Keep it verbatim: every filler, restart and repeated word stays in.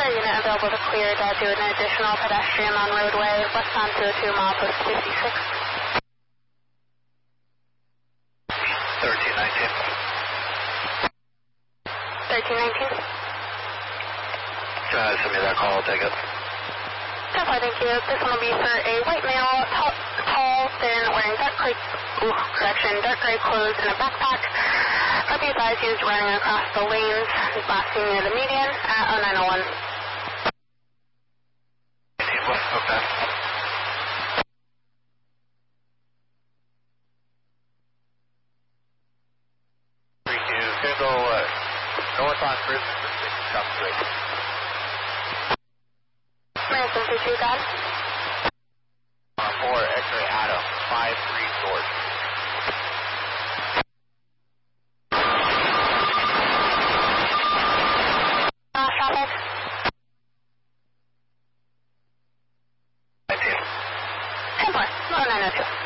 unit available to clear uh, due to an additional pedestrian on roadway, westbound two oh two, milepost fifty-six. thirteen nineteen. thirteen nineteen. Go ahead, send me that call, I'll take it. Definitely, thank you. This one will be for a white male, tall, tall thin, wearing dark gray, ooh, correction, dark gray clothes and a backpack. R B advised he was running across the lanes, last seen near the median at oh nine oh one. Okay. three two, gonna go uh, north on Brisbane for six, stop straight. American two two, got it. Uh, four, X-ray Adam, five three George. Uh, traffic. nineteen. ten four, oh nine oh two.